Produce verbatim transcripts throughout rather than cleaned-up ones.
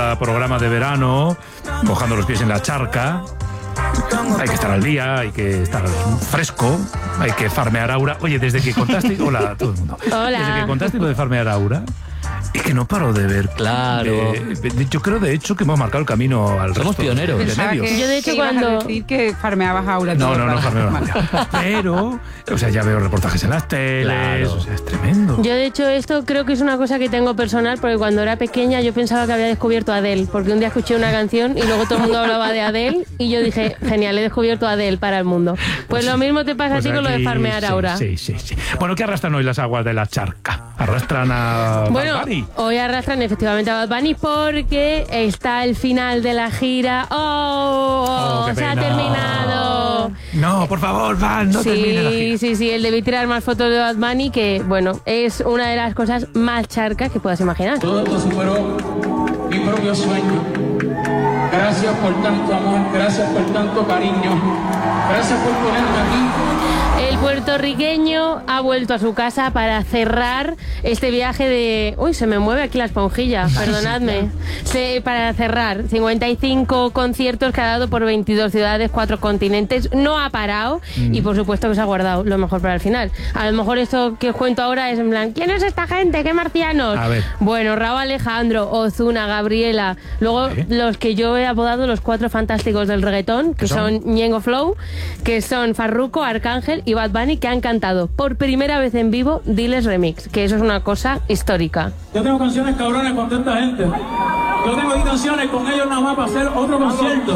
cada programa de verano, mojando los pies en la charca. Hay que estar al día, hay que estar fresco, hay que farmear aura. Oye, desde que contaste... Hola a todo el mundo. Hola. Desde que contaste lo de farmear aura, es que no paro de ver. Claro. Eh, yo creo, de hecho, que hemos marcado el camino al Somos resto pioneros. de Pensaba medios. que- Yo, de hecho, que ibas a cuando- decir que farmeabas aura. No, todo no, no, para- farmeo no. Pero, o sea, ya veo reportajes en las teles, Claro. o sea, es tremendo. Yo, de hecho, esto creo que es una cosa que tengo personal, porque cuando era pequeña yo pensaba que había descubierto a Adele, porque un día escuché una canción y luego todo el mundo hablaba de Adele y yo dije, genial, he descubierto a Adele para el mundo. Pues lo mismo te pasa Pues a ti con lo de aquí, farmear sí, aura. Sí, sí, sí. Bueno, ¿qué arrastran hoy las aguas de la charca? ¿Arrastran a Bueno, Bad Bunny? hoy arrastran efectivamente a Bad Bunny porque está el final de la gira. ¡Oh! Oh, qué ¡Se ha pena. terminado! No, por favor, Van, no sí, termine la gira. sí, sí, el debí tirar más fotos de Bad Bunny, que, bueno, es una de las cosas más charcas que puedas imaginar. Todo esto superó mi propio sueño. Gracias por tanto amor, gracias por tanto cariño, gracias por ponerme aquí. El puertorriqueño ha vuelto a su casa para cerrar este viaje de... Uy, se me mueve aquí la esponjilla, perdonadme. Se- para cerrar cincuenta y cinco conciertos que ha dado por veintidós ciudades, cuatro continentes. No ha parado y por supuesto que se ha guardado lo mejor para el final. A lo mejor esto que os cuento ahora es en plan, ¿quién es esta gente? ¿Qué marcianos? A ver. Bueno, Raúl Alejandro, Ozuna, Gabriela. Luego ¿Eh? los que yo he apodado los cuatro fantásticos del reggaetón, que ¿Qué son? son Ñengo Flow, que son Farruko, Arcángel y Bad Bunny, que han cantado por primera vez en vivo Diles Remix, que eso es una cosa histórica. Yo tengo canciones cabrones con tanta gente. Yo tengo ahí canciones con ellos nada más para hacer otro concierto.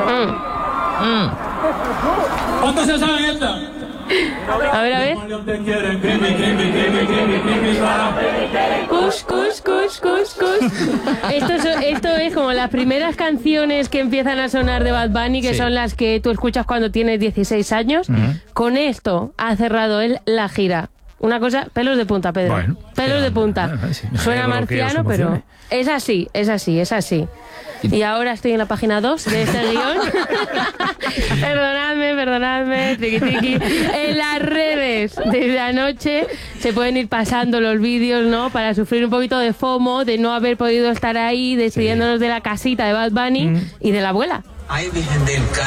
Mm. ¿Cuántos se saben esta? A ver, a ver. Te quieren, crimi, crimi, crimi, crimi, crimi, para. Kush, kush, kush, kush, kush. Esto es, esto es como las primeras canciones que empiezan a sonar de Bad Bunny, que Sí. son las que tú escuchas cuando tienes dieciséis años. Con esto ha cerrado él la gira. Una cosa, pelos de punta, Pedro. Bueno, pelos pero- de punta. ah, sí, me Suena alegro que os marciano, pero emocione. es así, es así, es así. Y ahora estoy en la página dos de este guión. Perdonadme, perdonadme, triqui, triqui. En las redes, desde anoche, se pueden ir pasando los vídeos, ¿no? Para sufrir un poquito de FOMO, de no haber podido estar ahí, despidiéndonos de la casita de Bad Bunny y de la abuela. Ay, Virgen del